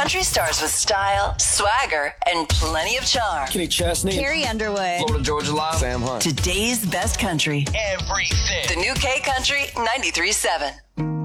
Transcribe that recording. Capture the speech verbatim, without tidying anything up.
Country stars with style, swagger, and plenty of charm. Kenny Chesney. Carrie Underwood. Florida Georgia Line. Sam Hunt. Today's best country. Everything. The new K Country ninety-three point seven.